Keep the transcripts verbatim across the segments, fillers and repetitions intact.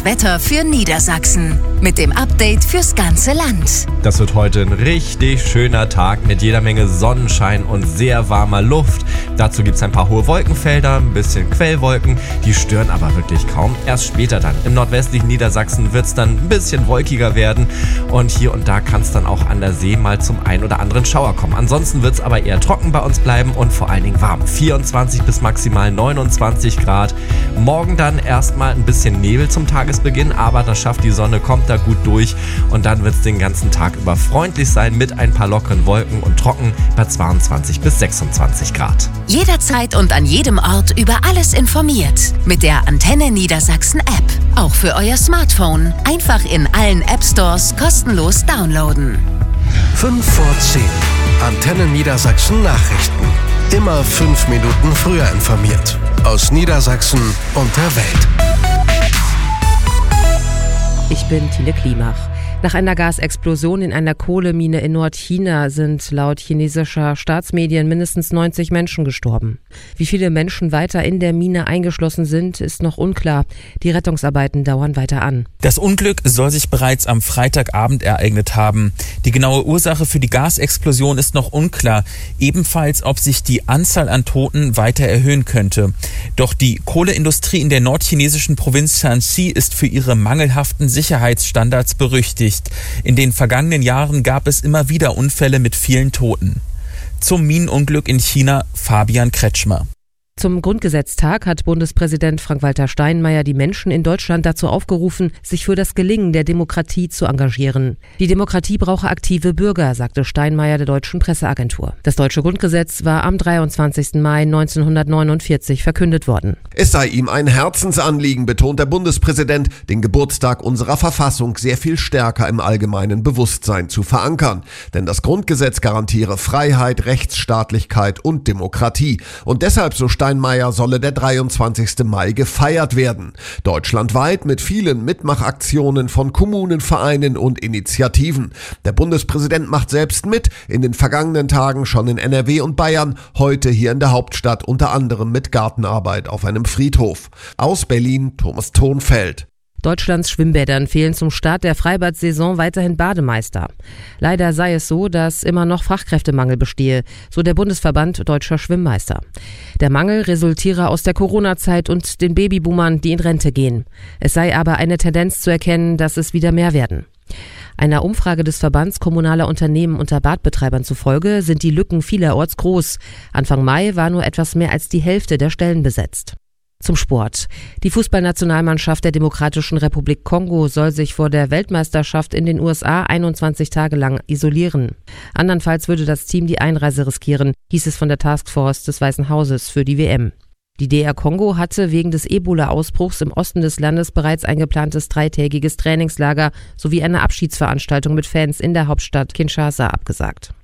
Das Wetter für Niedersachsen mit dem Update fürs ganze Land. Das wird heute ein richtig schöner Tag mit jeder Menge Sonnenschein und sehr warmer Luft. Dazu gibt es ein paar hohe Wolkenfelder, ein bisschen Quellwolken, die stören aber wirklich kaum. Erst später dann im nordwestlichen Niedersachsen wird es dann ein bisschen wolkiger werden und hier und da kann es dann auch an der See mal zum ein oder anderen Schauer kommen. Ansonsten wird es aber eher trocken bei uns bleiben und vor allen Dingen warm. vierundzwanzig bis maximal neunundzwanzig Grad. Morgen dann erstmal ein bisschen Nebel zum Tagesbeginn, aber das schafft die Sonne, kommt da gut durch und dann wird es den ganzen Tag über freundlich sein mit ein paar lockeren Wolken und trocken bei zweiundzwanzig bis sechsundzwanzig Grad. Jederzeit und an jedem Ort über alles informiert mit der Antenne Niedersachsen App. Auch für euer Smartphone. Einfach in allen App Stores kostenlos downloaden. fünf vor zehn. Antenne Niedersachsen Nachrichten. Immer fünf Minuten früher informiert. Aus Niedersachsen und der Welt. Ich bin Tine Klimach. Nach einer Gasexplosion in einer Kohlemine in Nordchina sind laut chinesischer Staatsmedien mindestens neunzig Menschen gestorben. Wie viele Menschen weiter in der Mine eingeschlossen sind, ist noch unklar. Die Rettungsarbeiten dauern weiter an. Das Unglück soll sich bereits am Freitagabend ereignet haben. Die genaue Ursache für die Gasexplosion ist noch unklar. Ebenfalls, ob sich die Anzahl an Toten weiter erhöhen könnte. Doch die Kohleindustrie in der nordchinesischen Provinz Shanxi ist für ihre mangelhaften Sicherheitsstandards berüchtigt. In den vergangenen Jahren gab es immer wieder Unfälle mit vielen Toten. Zum Minenunglück in China, Fabian Kretschmer. Zum Grundgesetztag hat Bundespräsident Frank-Walter Steinmeier die Menschen in Deutschland dazu aufgerufen, sich für das Gelingen der Demokratie zu engagieren. Die Demokratie brauche aktive Bürger, sagte Steinmeier der Deutschen Presseagentur. Das deutsche Grundgesetz war am dreiundzwanzigsten Mai neunzehnhundertneunundvierzig verkündet worden. Es sei ihm ein Herzensanliegen, betont der Bundespräsident, den Geburtstag unserer Verfassung sehr viel stärker im allgemeinen Bewusstsein zu verankern. Denn das Grundgesetz garantiere Freiheit, Rechtsstaatlichkeit und Demokratie. Und deshalb, so Steinmeier, solle der dreiundzwanzigsten Mai gefeiert werden. Deutschlandweit mit vielen Mitmachaktionen von Kommunen, Vereinen und Initiativen. Der Bundespräsident macht selbst mit, in den vergangenen Tagen schon in N R W und Bayern, heute hier in der Hauptstadt unter anderem mit Gartenarbeit auf einem Friedhof. Aus Berlin, Thomas Thonfeld. Deutschlands Schwimmbädern fehlen zum Start der Freibad-Saison weiterhin Bademeister. Leider sei es so, dass immer noch Fachkräftemangel bestehe, so der Bundesverband Deutscher Schwimmmeister. Der Mangel resultiere aus der Corona-Zeit und den Babyboomern, die in Rente gehen. Es sei aber eine Tendenz zu erkennen, dass es wieder mehr werden. Einer Umfrage des Verbands kommunaler Unternehmen unter Badbetreibern zufolge sind die Lücken vielerorts groß. Anfang Mai war nur etwas mehr als die Hälfte der Stellen besetzt. Zum Sport. Die Fußballnationalmannschaft der Demokratischen Republik Kongo soll sich vor der Weltmeisterschaft in den U S A einundzwanzig Tage lang isolieren. Andernfalls würde das Team die Einreise riskieren, hieß es von der Taskforce des Weißen Hauses für die W M. Die D R Kongo hatte wegen des Ebola-Ausbruchs im Osten des Landes bereits ein geplantes dreitägiges Trainingslager sowie eine Abschiedsveranstaltung mit Fans in der Hauptstadt Kinshasa abgesagt.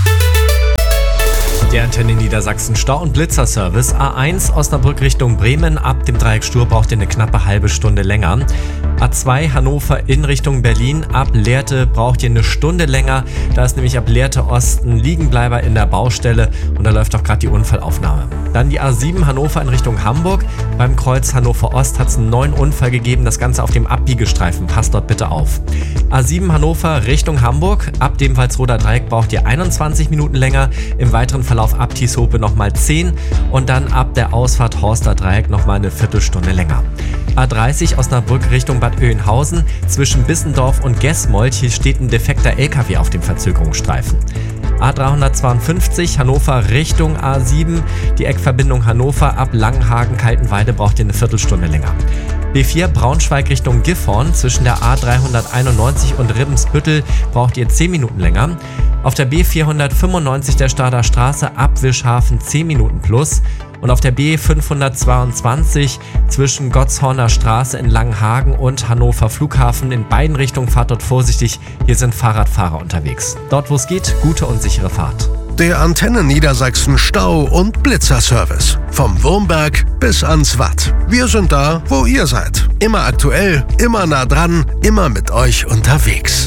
Der Antenne Niedersachsen Stau- und Blitzerservice. A eins Osnabrück Richtung Bremen. Ab dem Dreieck Stur braucht ihr eine knappe halbe Stunde länger. A zwei Hannover in Richtung Berlin. Ab Lehrte braucht ihr eine Stunde länger. Da ist nämlich ab Lehrte Osten Liegenbleiber in der Baustelle und da läuft auch gerade die Unfallaufnahme. Dann die A sieben Hannover in Richtung Hamburg. Beim Kreuz Hannover Ost hat es einen neuen Unfall gegeben. Das Ganze auf dem Abbiegestreifen. Passt dort bitte auf. A sieben Hannover Richtung Hamburg. Ab dem Walsroder Dreieck braucht ihr einundzwanzig Minuten länger. Im weiteren Verlauf ab Tieshope nochmal zehn und dann ab der Ausfahrt Horster Dreieck nochmal eine Viertelstunde länger. A dreißig Osnabrück Richtung Bad Oeynhausen zwischen Bissendorf und Gesmold. Hier steht ein defekter L K W auf dem Verzögerungsstreifen. A dreihundertzweiundfünfzig Hannover Richtung A sieben. Die Eckverbindung Hannover ab Langenhagen-Kaltenweide braucht ihr eine Viertelstunde länger. B vier Braunschweig Richtung Gifhorn zwischen der A dreihunderteinundneunzig und Ribbensbüttel braucht ihr zehn Minuten länger. Auf der B vierhundertfünfundneunzig der Stader Straße ab Wischhafen zehn Minuten plus. Und auf der B fünfhundertzweiundzwanzig zwischen Gottshorner Straße in Langenhagen und Hannover Flughafen in beiden Richtungen fahrt dort vorsichtig. Hier sind Fahrradfahrer unterwegs. Dort, wo es geht, gute und sichere Fahrt. Der Antenne Niedersachsen Stau- und Blitzerservice. Vom Wurmberg bis ans Watt. Wir sind da, wo ihr seid. Immer aktuell, immer nah dran, immer mit euch unterwegs.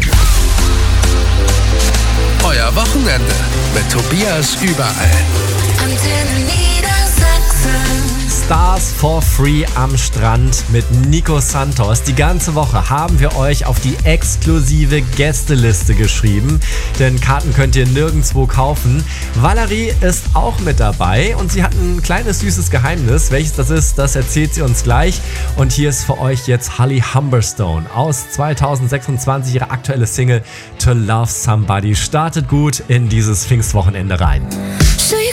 Euer Wochenende mit Tobias überall. Antenne Niedersachsen. Stars for Free am Strand mit Nico Santos. Die ganze Woche haben wir euch auf die exklusive Gästeliste geschrieben, denn Karten könnt ihr nirgendwo kaufen. Valerie ist auch mit dabei und sie hat ein kleines süßes Geheimnis. Welches das ist, das erzählt sie uns gleich. Und hier ist für euch jetzt Holly Humberstone aus zweitausendsechsundzwanzig, ihre aktuelle Single To Love Somebody. Startet gut in dieses Pfingstwochenende rein.